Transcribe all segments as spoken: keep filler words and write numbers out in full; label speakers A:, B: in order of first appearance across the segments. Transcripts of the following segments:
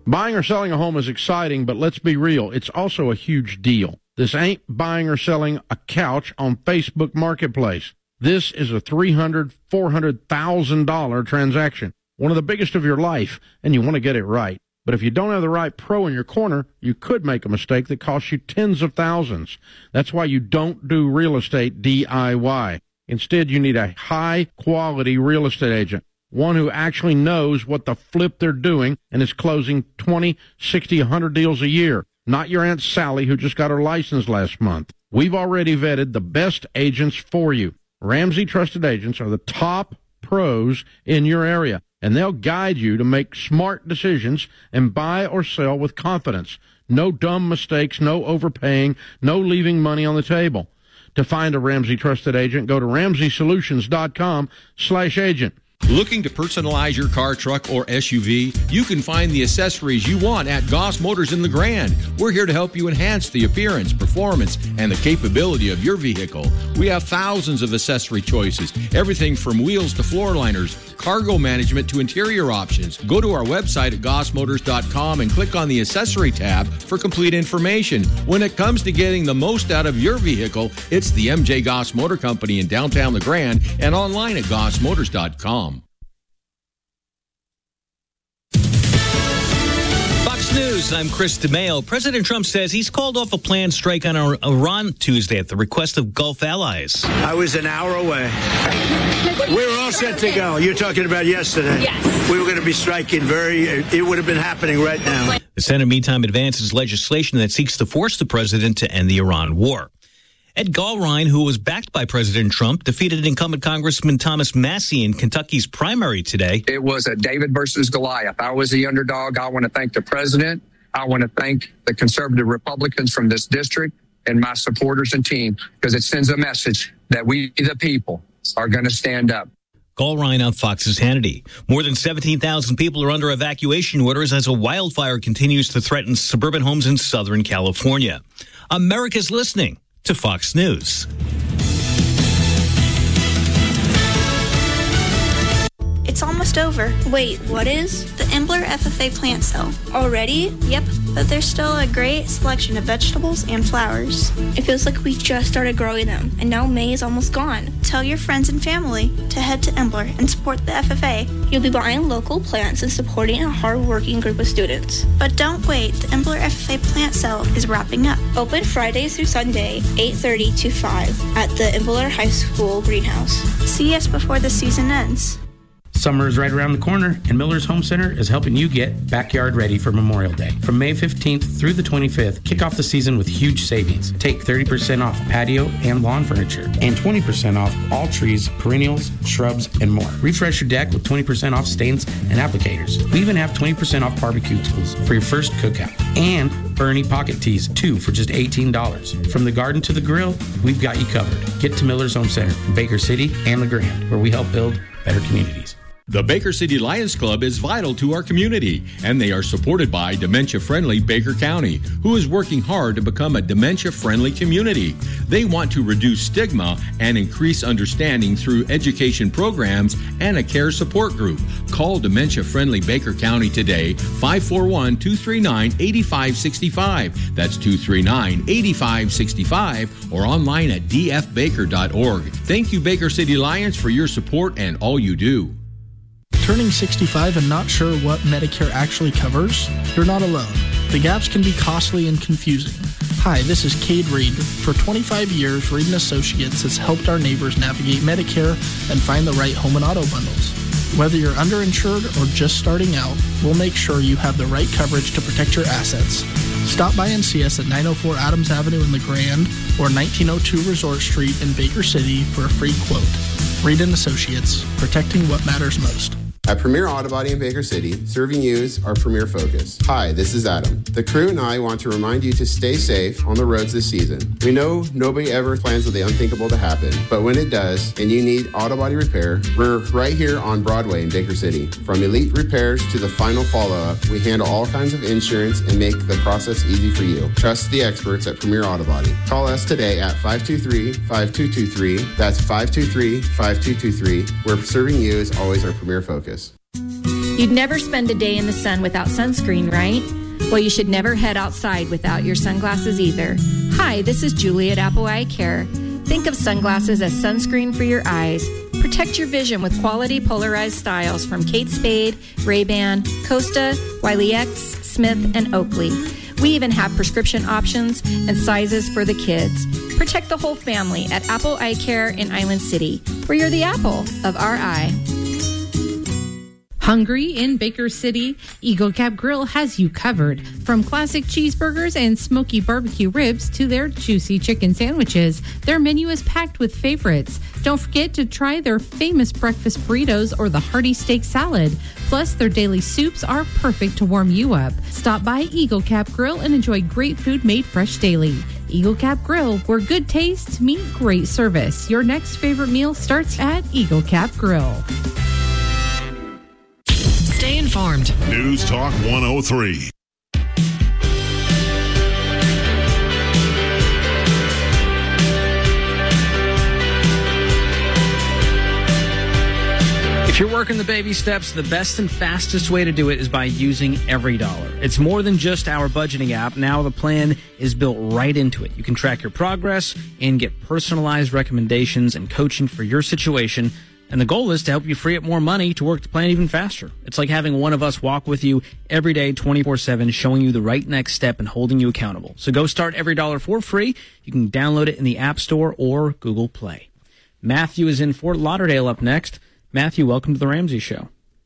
A: Buying or selling a home is exciting, but let's be real, it's also a huge deal. This ain't buying or selling a couch on Facebook Marketplace. This is a three hundred thousand dollars, four hundred thousand dollars transaction, one of the biggest of your life, and you want to get it right. But if you don't have the right pro in your corner, you could make a mistake that costs you tens of thousands. That's why you don't do real estate D I Y. Instead, you need a high-quality real estate agent, one who actually knows what the flip they're doing and is closing twenty, sixty, one hundred deals a year. Not your Aunt Sally who just got her license last month. We've already vetted the best agents for you. Ramsey Trusted Agents are the top pros in your area, and they'll guide you to make smart decisions and buy or sell with confidence. No dumb mistakes, no overpaying, no leaving money on the table. To find a Ramsey Trusted Agent, go to ramsey solutions dot com slash agent.
B: Looking to personalize your car, truck, or S U V? You can find the accessories you want at Goss Motors in the Grand. We're here to help you enhance the appearance, performance, and the capability of your vehicle. We have thousands of accessory choices, everything from wheels to floor liners, cargo management to interior options. Go to our website at goss motors dot com and click on the accessory tab for complete information. When it comes to getting the most out of your vehicle, it's the M J Goss Motor Company in downtown La Grande and online at goss motors dot com.
C: News. I'm Chris DeMaio. President Trump says he's called off a planned strike on Iran Tuesday at the request of Gulf allies.
D: I was an hour away. We were all set to go. You're talking about yesterday.
E: Yes.
D: We were going to be striking very, it would have been happening right now.
C: The Senate, meantime, advances legislation that seeks to force the president to end the Iran war. Ed Gallrein, who was backed by President Trump, defeated incumbent Congressman Thomas Massie in Kentucky's primary today.
F: It was a David versus Goliath. I was the underdog. I want to thank the president. I want to thank the conservative Republicans from this district and my supporters and team, because it sends a message that we, the people, are going to stand up.
C: Gallrein on Fox's Hannity. More than seventeen thousand people are under evacuation orders as a wildfire continues to threaten suburban homes in Southern California. America's listening to Fox News.
E: It's almost over. Wait, what is? The Embler F F A plant cell. Already? Yep, but there's still a great selection of vegetables and flowers. It feels like we just started growing them, and now May is almost gone. Tell your friends and family to head to Embler and support the F F A. You'll be buying local plants and supporting a hard-working group of students. But don't wait, the Embler F F A plant cell is wrapping up. Open Fridays through Sunday, eight thirty to five at the Embler High School greenhouse. See us before the season ends.
G: Summer is right around the corner, and Miller's Home Center is helping you get backyard ready for Memorial Day. From May fifteenth through the twenty-fifth, kick off the season with huge savings. Take thirty percent off patio and lawn furniture, and twenty percent off all trees, perennials, shrubs, and more. Refresh your deck with twenty percent off stains and applicators. We even have twenty percent off barbecue tools for your first cookout. And Bernie pocket tees, two for just eighteen dollars. From the garden to the grill, we've got you covered. Get to Miller's Home Center in Baker City and La Grande, where we help build better communities.
B: The Baker City Lions Club is vital to our community, and they are supported by dementia-friendly Baker County, who is working hard to become a dementia-friendly community. They want to reduce stigma and increase understanding through education programs and a care support group. Call dementia-friendly Baker County today, five four one, two three nine, eight five six five. That's two three nine, eight five six five, or online at d f baker dot org. Thank you, Baker City Lions, for your support and all you do.
H: Turning sixty-five and not sure what Medicare actually covers? You're not alone. The gaps can be costly and confusing. Hi, this is Cade Reed. For twenty-five years, Reed and Associates has helped our neighbors navigate Medicare and find the right home and auto bundles. Whether you're underinsured or just starting out, we'll make sure you have the right coverage to protect your assets. Stop by and see us at nine oh four Adams Avenue in La Grande or nineteen oh two Resort Street in Baker City for a free quote. Reed and Associates, protecting what matters most.
I: At Premier Auto Body in Baker City, serving you is our premier focus. Hi, this is Adam. The crew and I want to remind you to stay safe on the roads this season. We know nobody ever plans for the unthinkable to happen, but when it does, and you need auto body repair, we're right here on Broadway in Baker City. From elite repairs to the final follow-up, we handle all kinds of insurance and make the process easy for you. Trust the experts at Premier Auto Body. Call us today at five two three, five two two three. That's five two three, five two two three, where serving you is always our premier focus.
J: You'd never spend a day in the sun without sunscreen, right? Well, you should never head outside without your sunglasses either. Hi, this is Julie at Apple Eye Care. Think of sunglasses as sunscreen for your eyes. Protect your vision with quality polarized styles from Kate Spade, Ray-Ban, Costa, Wiley X, Smith, and Oakley. We even have prescription options and sizes for the kids. Protect the whole family at Apple Eye Care in Island City, where you're the apple of our eye.
K: Hungry in Baker City? Eagle Cap Grill has you covered. From classic cheeseburgers and smoky barbecue ribs to their juicy chicken sandwiches, their menu is packed with favorites. Don't forget to try their famous breakfast burritos or the hearty steak salad. Plus, their daily soups are perfect to warm you up. Stop by Eagle Cap Grill and enjoy great food made fresh daily. Eagle Cap Grill, where good taste meet great service. Your next favorite meal starts at Eagle Cap Grill.
L: Stay informed.
M: News Talk one oh three.
N: If you're working the baby steps, the best and fastest way to do it is by using EveryDollar. It's more than just our budgeting app. Now the plan is built right into it. You can track your progress and get personalized recommendations and coaching for your situation. And the goal is to help you free up more money to work the plan even faster. It's like having one of us walk with you every day, twenty-four seven, showing you the right next step and holding you accountable. So go start EveryDollar for free. You can download it in the App Store or Google Play. Matthew is in Fort Lauderdale up next. Matthew, welcome to the Ramsey Show.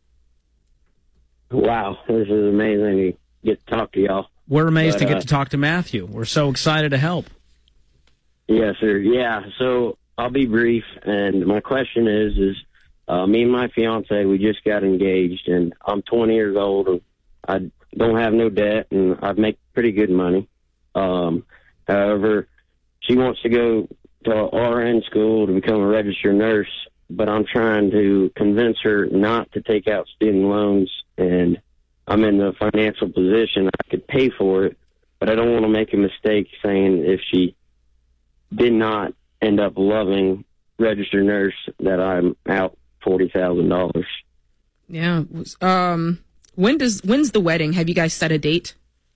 O: Wow, this is amazing to get to talk to y'all.
N: We're amazed
O: but,
N: to get
O: uh,
N: to talk to Matthew. We're so excited to help.
O: Yes, sir. Yeah, so I'll be brief, and my question is, is uh, me and my fiance, we just got engaged, and I'm twenty years old, and I don't have no debt, and I make pretty good money. Um, however, she wants to go to R N school to become a registered nurse, but I'm trying to convince her not to take out student loans, and I'm in the financial position I could pay for it, but I don't want to make a mistake saying if she did not end up loving registered nurse that I'm out forty thousand dollars.
P: Yeah. Um, when does when's the wedding? Have you guys set a date?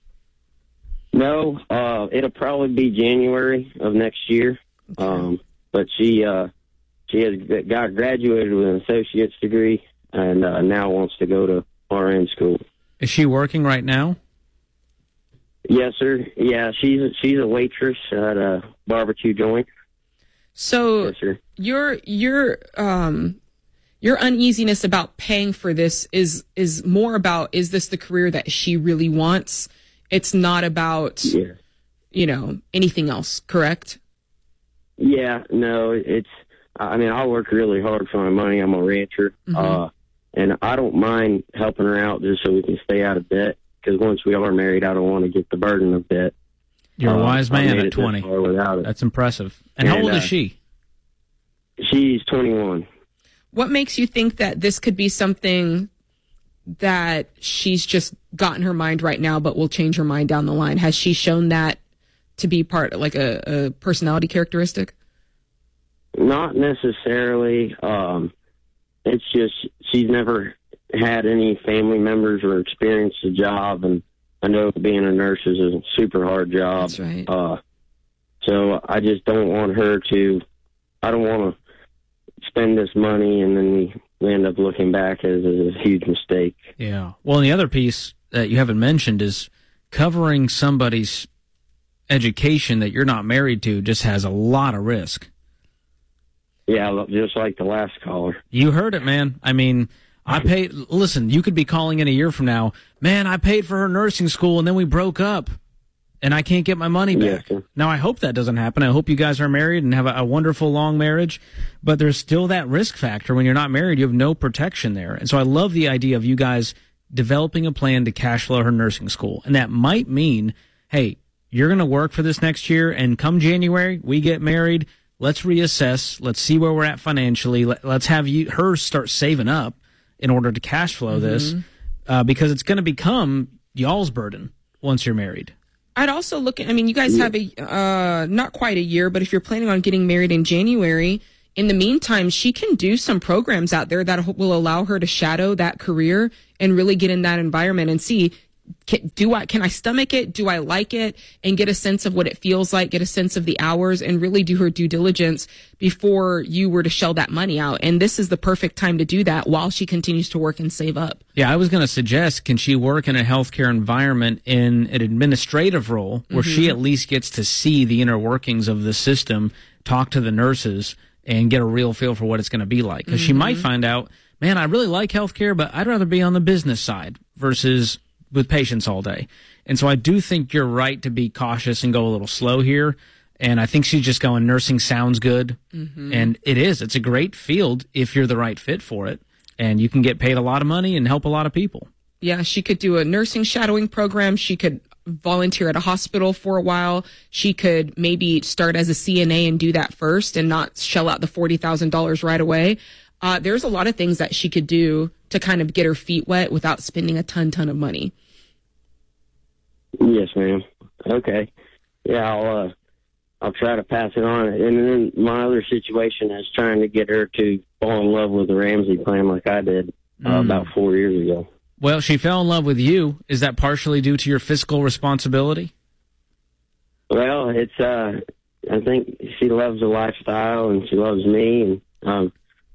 O: No, uh, it'll probably be January of next year. Okay. Um, but she uh, she has got graduated with an associate's degree and uh, now wants to go to R N school.
N: Is she working right now?
O: Yes, sir. Yeah, she's she's a waitress at a barbecue joint.
P: So
O: yes, sir.
P: your your um your uneasiness about paying for this is is more about, is this the career that she really wants? It's not about
O: yeah.
P: you know, anything else, correct?
O: Yeah, no, it's I mean, I work really hard for my money. I'm a rancher. Mm-hmm. Uh and I don't mind helping her out just so we can stay out of debt, because once we are married, I don't want to get the burden of debt.
N: You're a wise
O: uh,
N: man at twenty. That's impressive. And, and how old uh, is she?
O: She's twenty-one.
P: What makes you think that this could be something that she's just got in her mind right now, but will change her mind down the line? Has she shown that to be part, like a, a personality characteristic?
O: Not necessarily. Um, it's just she's never had any family members or experienced a job, and I know being a nurse is a super hard job.
P: That's right.
O: Uh, so I just don't want her to, I don't want to spend this money and then we, we end up looking back as a huge mistake.
N: Yeah. Well, and the other piece that you haven't mentioned is covering somebody's education that you're not married to just has a lot of risk.
O: Yeah, just like the last caller.
N: You heard it, man. I mean, I paid, listen, you could be calling in a year from now, man, I paid for her nursing school and then we broke up and I can't get my money back.
O: Yeah.
N: Now, I hope that doesn't happen. I hope you guys are married and have a, a wonderful long marriage, but there's still that risk factor. When you're not married, you have no protection there. And so I love the idea of you guys developing a plan to cash flow her nursing school. And that might mean, hey, you're going to work for this next year, and come January, we get married. Let's reassess. Let's see where we're at financially. Let, let's have you her start saving up in order to cash flow mm-hmm. this, uh, because it's going to become y'all's burden once you're married.
P: I'd also look at, I mean, you guys have a, uh, not quite a year, but if you're planning on getting married in January, in the meantime, she can do some programs out there that will allow her to shadow that career and really get in that environment and see, can, do I, can I stomach it? Do I like it? And get a sense of what it feels like, get a sense of the hours, and really do her due diligence before you were to shell that money out. And this is the perfect time to do that while she continues to work and save up.
N: Yeah, I was going to suggest, can she work in a healthcare environment in an administrative role where
P: Mm-hmm.
N: she at least gets to see the inner workings of the system, talk to the nurses, and get a real feel for what it's going to be like? Because she might
P: Mm-hmm.
N: find out, man, I really like healthcare, but I'd rather be on the business side versus with patients all day. And so I do think you're right to be cautious and go a little slow here. And I think she's just going, nursing sounds good.
P: Mhm.
N: And it is. It's a great field if you're the right fit for it. And you can get paid a lot of money and help a lot of people.
P: Yeah, she could do a nursing shadowing program. She could volunteer at a hospital for a while. She could maybe start as a C N A and do that first and not shell out the forty thousand dollars right away. Uh, there's a lot of things that she could do to kind of get her feet wet without spending a ton, ton of money.
O: Yes, ma'am. Okay. Yeah, I'll uh, I'll try to pass it on. And then my other situation is trying to get her to fall in love with the Ramsey plan like I did uh,
N: Mm.
O: about four years ago.
N: Well, she fell in love with you. Is that partially due to your fiscal responsibility?
O: Well, it's uh, I think she loves the lifestyle and she loves me, and um,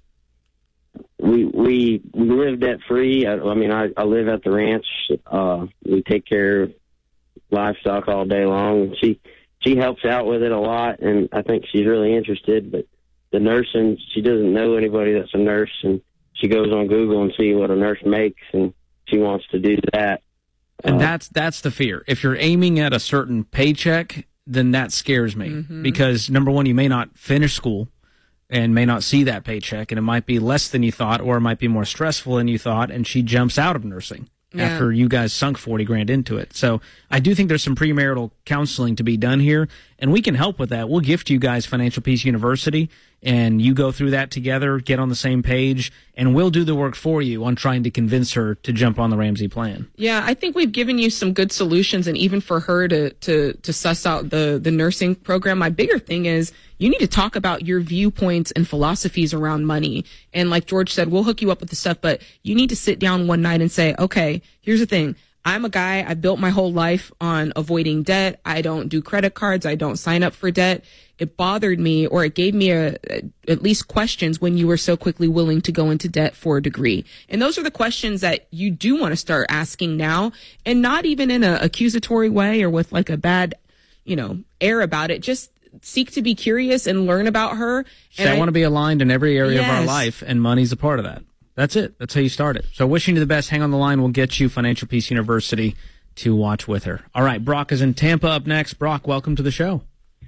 O: we we we live debt free. I, I mean, I, I live at the ranch. Uh, we take care of livestock all day long. She she helps out with it a lot, and I think she's really interested. But the nursing, she doesn't know anybody that's a nurse, and she goes on Google and see what a nurse makes, and she wants to do that.
N: And that's that's the fear. If you're aiming at a certain paycheck, then that scares me.
P: Mm-hmm.
N: Because, number one, you may not finish school and may not see that paycheck, and it might be less than you thought, or it might be more stressful than you thought, and she jumps out of nursing
P: Yeah.
N: after you guys sunk forty grand into it. So I do think there's some premarital counseling to be done here, and we can help with that. We'll gift you guys Financial Peace University, and you go through that together, get on the same page, and we'll do the work for you on trying to convince her to jump on the Ramsey plan.
P: Yeah, I think we've given you some good solutions, and even for her to to to suss out the the nursing program. My bigger thing is you need to talk about your viewpoints and philosophies around money. And like George said, we'll hook you up with the stuff, but you need to sit down one night and say, okay, here's the thing. I'm a guy, I built my whole life on avoiding debt. I don't do credit cards. I don't sign up for debt. It bothered me, or it gave me a, a, at least questions when you were so quickly willing to go into debt for a degree. And those are the questions that you do want to start asking now, and not even in an accusatory way or with like a bad, you know, air about it. Just seek to be curious and learn about her.
N: So
P: And
N: I, want to be aligned in every area of our
P: Yes.
N: life, and money's a part of that. That's it. That's how you start it. So wishing you the best. Hang on the line. We'll get you Financial Peace University to watch with her. All right, Brock is in Tampa up next. Brock, welcome to the show.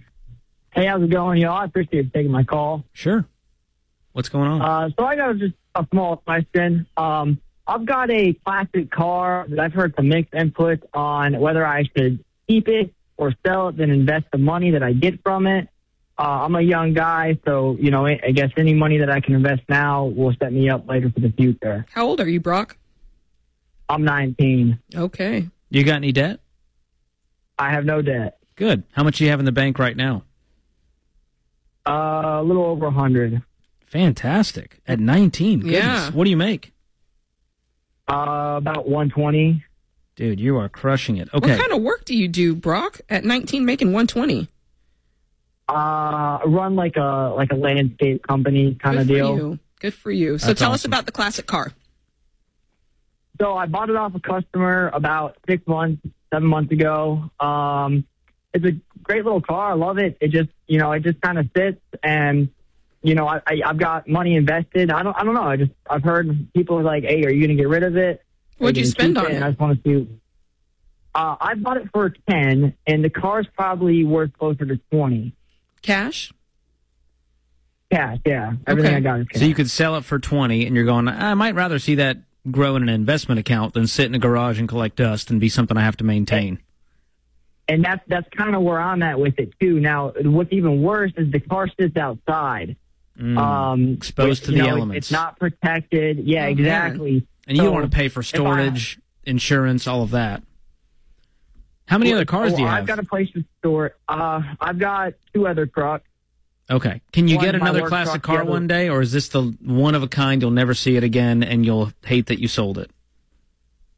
L: Hey, how's it going, y'all? I appreciate you taking my call.
N: Sure. What's going on?
L: Uh, so I got just a small question. Um, I've got a classic car that I've heard some mixed inputs on whether I should keep it or sell it, then invest the money that I get from it. Uh, I'm a young guy, so, you know, I I guess any money that I can invest now will set me up later for the future.
P: how old are you, Brock?
L: I'm nineteen.
P: Okay.
N: You got any debt?
L: I have no debt.
N: Good. How much do you have in the bank right now?
L: Uh, a little over a hundred.
N: Fantastic. At nineteen. Goodness.
P: Yeah.
N: What do you make?
L: Uh, about one twenty.
N: Dude, you are crushing it. Okay.
P: What kind of work do you do, Brock, at nineteen making one twenty?
L: Uh, I run like a like a landscape company kind
P: Good
L: of
P: for
L: deal.
P: you. Good for you. So
L: That's
P: tell us
L: awesome.
P: about the classic car.
L: So I bought it off a customer about six months, seven months ago. Um, it's a great little car. I love it. It just, you know, it just kind of sits, and you know, I, I I've got money invested. I don't I don't know. I just I've heard people are like, hey, are you going to get rid of it?
P: What'd
L: Are
P: you
L: gonna
P: spend
L: keep
P: on it?
L: And I just want to see. Uh, I bought it for ten, and the car's probably worth closer to twenty.
P: Cash?
L: Cash, yeah. Everything
N: Okay.
L: I got is cash.
N: So you could sell it for twenty, and you're going, I might rather see that grow in an investment account than sit in a garage and collect dust and be something I have to maintain.
L: And that's that's kind of where I'm at with it too. Now, what's even worse is the car sits outside,
N: Mm.
L: um,
N: Exposed to
L: you
N: the
L: know, it-
N: elements.
L: It's not protected. Yeah,
P: Oh,
L: exactly.
N: And you
L: So,
N: don't want to pay for
L: if I-
N: storage, insurance, all of that. How many
L: Well,
N: other cars do you
L: well,
N: have?
L: I've got a place to store it. Uh, I've got two other trucks.
N: Okay. Can you
L: One's
N: get
L: my
N: another
L: work
N: classic
L: truck,
N: car
L: the other-
N: one day, or is this the one of a kind, you'll never see it again, and you'll hate that you sold it?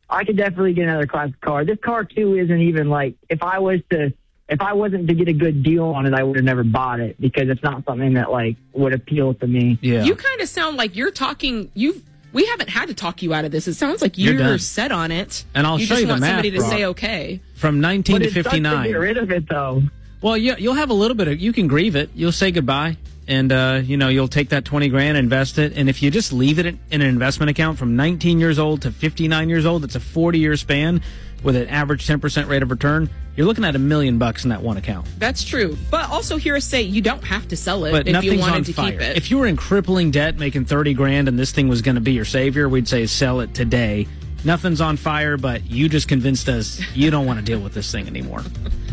L: I could definitely get another classic car. This car too isn't even like if I was to if I wasn't to get a good deal on it, I would have never bought it because it's not something that like would appeal to me.
N: Yeah.
P: You kind of sound like you're talking. You've we haven't had to talk you out of this. It sounds like you're,
N: You're
P: set on it.
N: And I'll
P: you
N: show
P: just
N: you the
P: want
N: math,
P: somebody to
N: Brock.
P: say okay.
N: From nineteen
L: But
N: to
L: it sucks to
N: fifty-nine.
L: get rid of it though.
N: Well, you, you'll have a little bit of, you can grieve it. You'll say goodbye, and uh, you know you'll take that twenty grand, invest it, and if you just leave it in an investment account from nineteen years old to fifty-nine years old, it's a forty year span with an average ten percent rate of return. You're looking at a million bucks in that one account.
P: That's true. But also hear us say you don't have to sell it
N: But
P: if
N: nothing's
P: you wanted
N: on
P: to
N: fire.
P: keep it.
N: If you were in crippling debt, making thirty grand, and this thing was going to be your savior, we'd say sell it today. Nothing's on fire, but you just convinced us you don't want to deal with this thing anymore.